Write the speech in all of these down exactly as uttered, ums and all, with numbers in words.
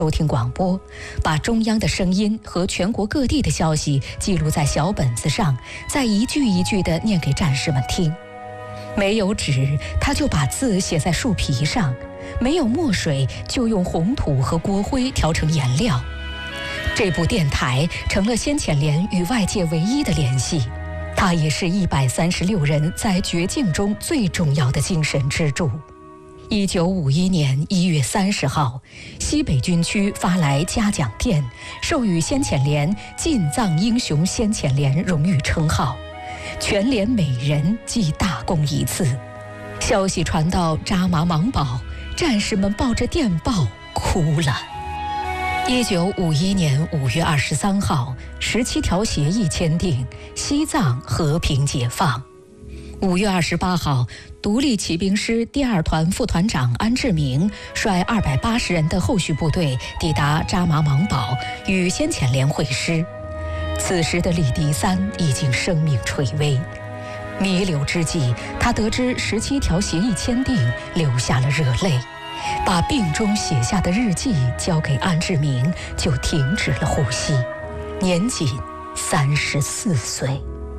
收听广播，把中央的声音和全国各地的消息记录在小本子上，再一句一句地念给战士们听。没有纸，他就把字写在树皮上；没有墨水，就用红土和锅灰调成颜料。这部电台成了先遣连与外界唯一的联系，它也是一百三十六人在绝境中最重要的精神支柱。一九五一年一月三十号，西北军区发来嘉奖电，授予先遣连进藏英雄先遣连荣誉称号，全连每人记大功一次。消息传到扎马芒堡，战士们抱着电报哭了。一九五一年五月二十三号，十七条协议签订，西藏和平解放。五月二十八号，独立骑兵师第二团副团长安志明率二百八十人的后续部队抵达扎马芒堡，与先遣连会师。此时的李迪三已经生命垂危，弥留之际，他得知十七条协议签订，流下了热泪，把病中写下的日记交给安志明，就停止了呼吸，年仅三十四岁。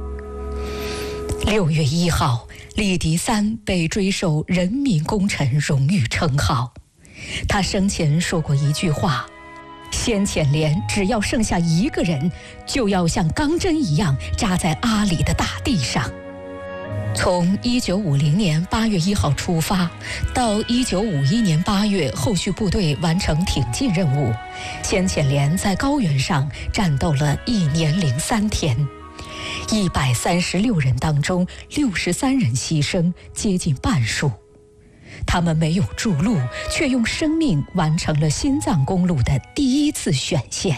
六月一号，李迪三被追授人民功臣荣誉称号。他生前说过一句话：先遣连只要剩下一个人，就要像钢针一样扎在阿里的大地上。从一九五零年八月一号出发，到一九五一年八月后续部队完成挺进任务，先遣连在高原上战斗了一年零三天。一百三十六人当中，六十三人牺牲，接近半数。他们没有筑路，却用生命完成了新藏公路的第一次选线。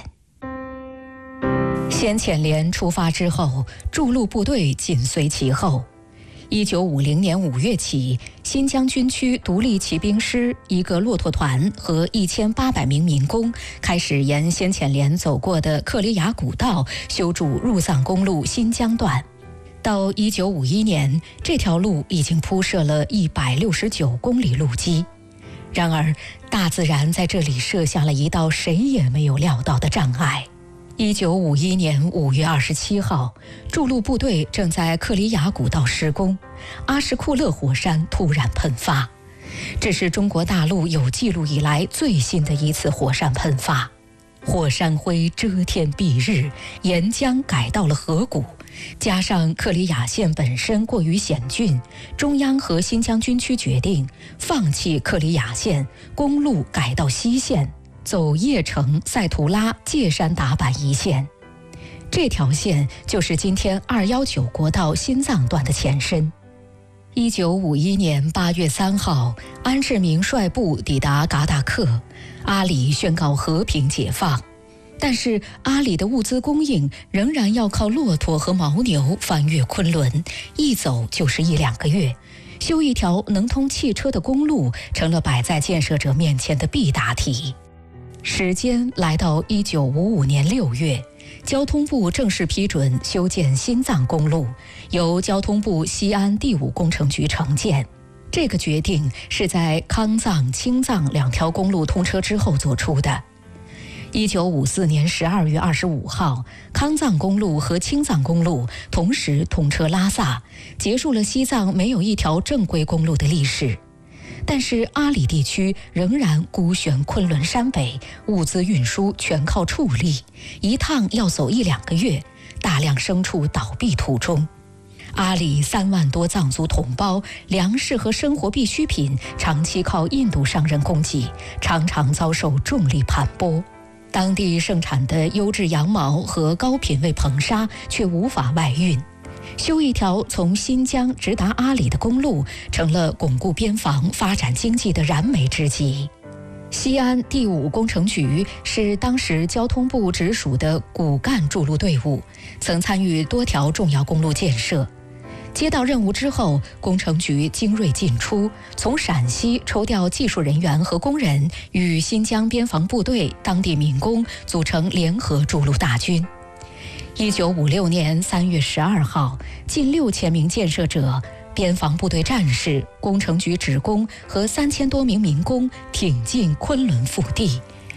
先遣连出发之后，筑路部队紧随其后。一九五零年五月起，新疆军区独立骑兵师一个骆驼团和一千八百名民工开始沿先遣连走过的克里雅古道修筑入藏公路新疆段。到一九五一年，这条路已经铺设了一百六十九公里路基。然而，大自然在这里设下了一道谁也没有料到的障碍。一九五一年五月二十七号，筑路部队正在克里雅古道施工，阿什库勒火山突然喷发，这是中国大陆有记录以来最新的一次火山喷发。火山灰遮天蔽日，岩浆改到了河谷，加上克里雅县本身过于险峻，中央和新疆军区决定放弃克里雅县，公路改到西线，走叶城赛图拉界山达坂一线。这条线就是今天二一九国道新藏段的前身。一九五一年八月三号，安志明率部抵达嘎达克，阿里宣告和平解放。但是阿里的物资供应仍然要靠骆驼和牦牛翻越昆仑，一走就是一两个月。修一条能通汽车的公路成了摆在建设者面前的必答题。时间来到一九五五年六月，交通部正式批准修建新藏公路，由交通部西安第五工程局承建。这个决定是在康藏、青藏两条公路通车之后做出的。一九五四年十二月二十五号，康藏公路和青藏公路同时通车拉萨，结束了西藏没有一条正规公路的历史。但是阿里地区仍然孤悬昆仑山北，物资运输全靠畜力，一趟要走一两个月，大量牲畜倒闭途中。阿里三万多藏族同胞，粮食和生活必需品长期靠印度商人供给，常常遭受重力盘剥。当地盛产的优质羊毛和高品位硼砂却无法外运。修一条从新疆直达阿里的公路，成了巩固边防、发展经济的燃眉之急。西安第五工程局是当时交通部直属的骨干筑路队伍，曾参与多条重要公路建设。接到任务之后，工程局精锐进出，从陕西抽调技术人员和工人，与新疆边防部队、当地民工组成联合筑路大军。一九五六年三月十二号，近六千名建设者、边防部队战士、工程局职工和三千多名民工挺进昆仑腹地，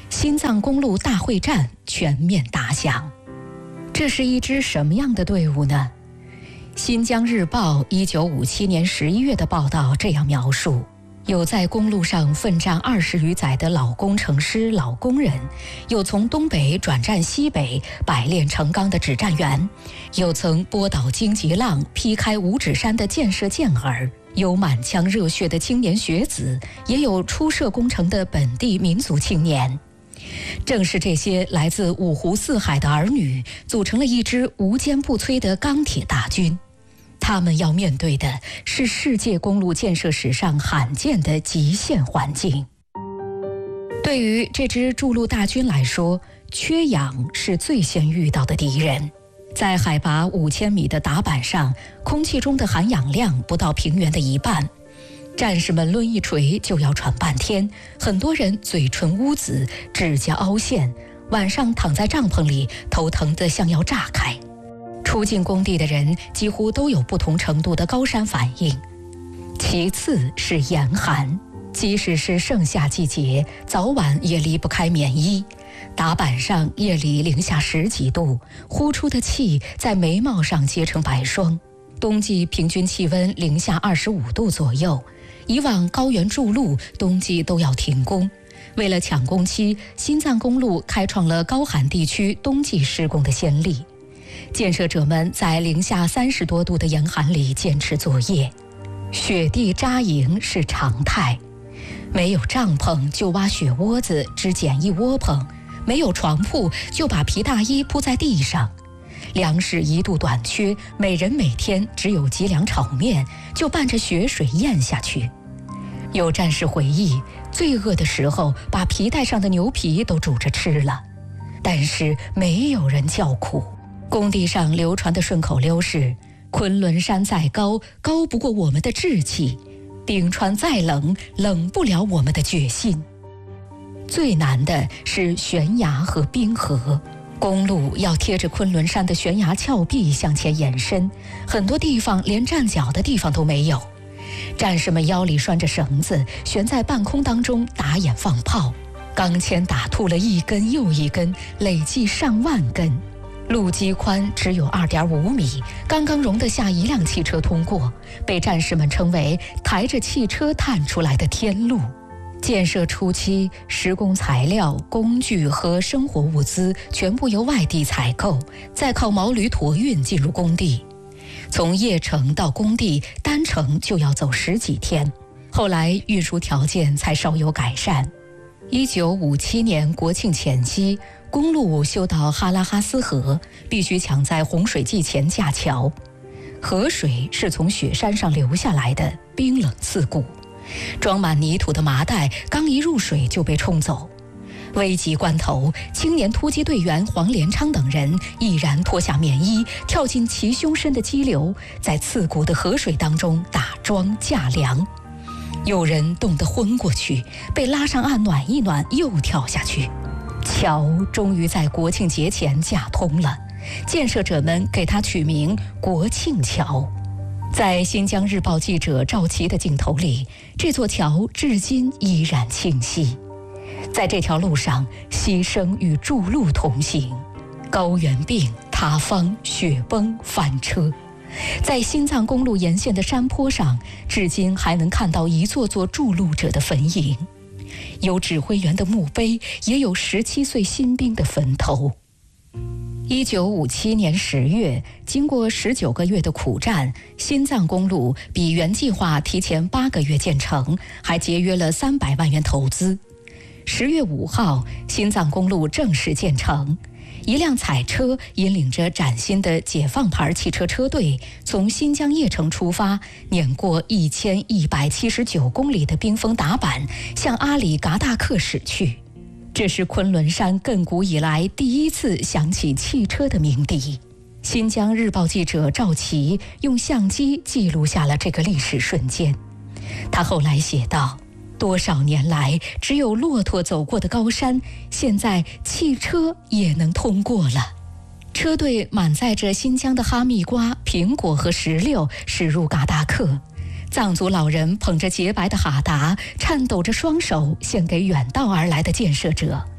新藏公路大会战全面打响。这是一支什么样的队伍呢？新疆日报一九五七年十一月的报道这样描述：有在公路上奋战二十余载的老工程师、老工人，有从东北转战西北百炼成钢的指战员，有曾拨倒荆棘浪、劈开五指山的建设健儿，有满腔热血的青年学子，也有初涉工程的本地民族青年。正是这些来自五湖四海的儿女，组成了一支无坚不摧的钢铁大军。他们要面对的是世界公路建设史上罕见的极限环境。对于这支筑路大军来说，缺氧是最先遇到的敌人。在海拔五千米的打板上，空气中的含氧量不到平原的一半，战士们抡一锤就要喘半天，很多人嘴唇乌紫，指甲凹陷，晚上躺在帐篷里，头疼得像要炸开。出进工地的人几乎都有不同程度的高山反应。其次是严寒，即使是盛夏季节，早晚也离不开棉衣。打板上夜里零下十几度，呼出的气在眉毛上结成白霜。冬季平均气温零下二十五度左右。以往高原筑路冬季都要停工，为了抢工期，新藏公路开创了高寒地区冬季施工的先例。建设者们在零下三十多度的严寒里坚持作业，雪地扎营是常态。没有帐篷就挖雪窝子织简易窝棚，没有床铺就把皮大衣铺在地上。粮食一度短缺，每人每天只有几两炒面，就伴着雪水咽下去。有战士回忆，最饿的时候把皮带上的牛皮都煮着吃了。但是没有人叫苦。工地上流传的顺口溜是：昆仑山再高，高不过我们的志气；冰川再冷，冷不了我们的决心。最难的是悬崖和冰河。公路要贴着昆仑山的悬崖峭壁向前延伸，很多地方连站脚的地方都没有。战士们腰里拴着绳子，悬在半空当中打眼放炮，钢钎打秃了一根又一根，累计上万根。路基宽只有 二点五米，刚刚容得下一辆汽车通过，被战士们称为抬着汽车探出来的天路。建设初期，施工材料、工具和生活物资全部由外地采购，再靠毛驴驮运进入工地。从邺城到工地，单程就要走十几天。后来运输条件才稍有改善。一九五七年国庆前夕，公路修到哈拉哈斯河，必须抢在洪水季前架桥。河水是从雪山上流下来的，冰冷刺骨。装满泥土的麻袋刚一入水就被冲走。危急关头，青年突击队员黄连昌等人毅然脱下棉衣，跳进其胸深的激流，在刺骨的河水当中打桩架梁。有人冻得昏过去，被拉上岸暖一暖，又跳下去。桥终于在国庆节前架通了，建设者们给它取名国庆桥。在新疆日报记者赵琦的镜头里，这座桥至今依然清晰。在这条路上，牺牲与筑路同行，高原病、塌方、雪崩、翻车。在新藏公路沿线的山坡上，至今还能看到一座座筑路者的坟茔，有指挥员的墓碑，也有十七岁新兵的坟头。一九五七年十月，经过十九个月的苦战，新藏公路比原计划提前八个月建成，还节约了三百万元投资。十月五号，新藏公路正式建成。一辆彩车引领着崭新的解放牌汽车车队，从新疆叶城出发，碾过一千一百七十九公里的冰封打板，向阿里嘎达克驶去。这是昆仑山亘古以来第一次响起汽车的鸣笛。新疆日报记者赵琦用相机记录下了这个历史瞬间。他后来写道：多少年来只有骆驼走过的高山，现在汽车也能通过了。车队满载着新疆的哈密瓜、苹果和石榴驶入嘎达克。藏族老人捧着洁白的哈达，颤抖着双手献给远道而来的建设者。